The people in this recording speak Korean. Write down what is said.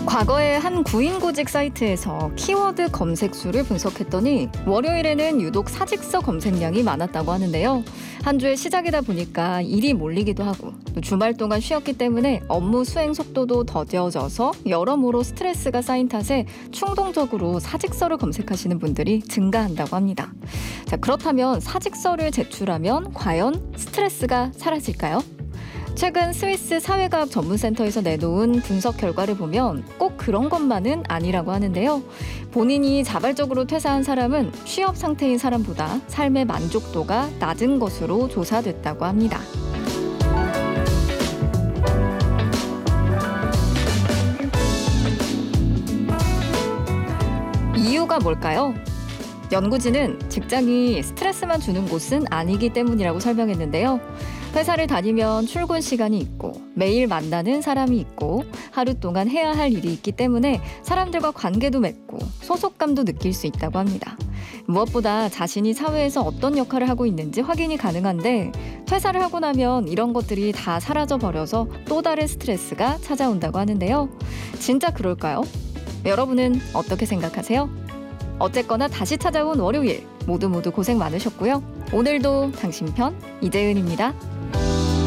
과거에 한 구인구직 사이트에서 키워드 검색 수를 분석했더니 월요일에는 유독 사직서 검색량이 많았다고 하는데요. 한 주의 시작이다 보니까 일이 몰리기도 하고 또 주말 동안 쉬었기 때문에 업무 수행 속도도 더뎌져서 여러모로 스트레스가 쌓인 탓에 충동적으로 사직서를 검색하시는 분들이 증가한다고 합니다. 자, 그렇다면 사직서를 제출하면 과연 스트레스가 사라질까요? 최근 스위스 사회과학 전문센터에서 내놓은 분석 결과를 보면 꼭 그런 것만은 아니라고 하는데요. 본인이 자발적으로 퇴사한 사람은 취업 상태인 사람보다 삶의 만족도가 낮은 것으로 조사됐다고 합니다. 이유가 뭘까요? 연구진은 직장이 스트레스만 주는 곳은 아니기 때문이라고 설명했는데요. 회사를 다니면 출근 시간이 있고 매일 만나는 사람이 있고 하루 동안 해야 할 일이 있기 때문에 사람들과 관계도 맺고 소속감도 느낄 수 있다고 합니다. 무엇보다 자신이 사회에서 어떤 역할을 하고 있는지 확인이 가능한데 퇴사를 하고 나면 이런 것들이 다 사라져버려서 또 다른 스트레스가 찾아온다고 하는데요. 진짜 그럴까요? 여러분은 어떻게 생각하세요? 어쨌거나 다시 찾아온 월요일 모두 고생 많으셨고요. 오늘도 당신 편 이재은입니다.